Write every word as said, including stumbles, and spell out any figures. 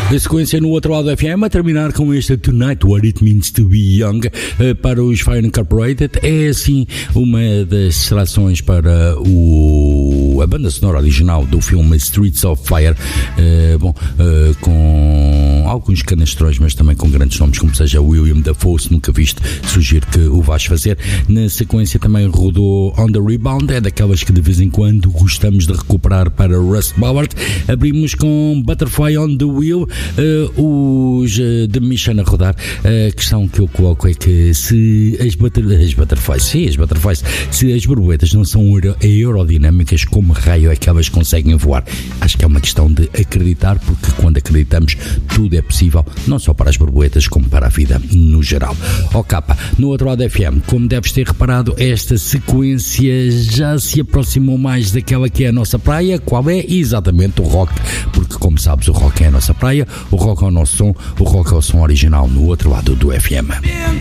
A sequência no outro lado do F M, a terminar com este Tonight What It Means to Be Young, para os Fire Incorporated. É assim uma das seleções para o, a banda sonora original do filme Streets of Fire, uh, bom, uh, com alguns canastrões, mas também com grandes nomes, como seja William Dafoe, se nunca viste, sugiro que o vais fazer. Na sequência também rodou On The Rebound, é daquelas que de vez em quando gostamos de recuperar para Russ Ballard. Abrimos com Butterfly on the Wheel, uh, os uh, de Mission a rodar. A questão que eu coloco é que se as, butter, as butterflies, sim, as butterflies, se as borboletas não são aerodinâmicas, como raio é que elas conseguem voar? Acho que é uma questão de acreditar, porque quando acreditamos tudo é possível, não só para as borboletas como para a vida no geral. Ó capa, no outro lado F M, como deves ter reparado, esta sequência já se aproximou mais daquela que é a nossa praia. Qual é? Exatamente o rock, porque como sabes, o rock é a nossa praia, o rock é o nosso som, o rock é o som original no outro lado do F M.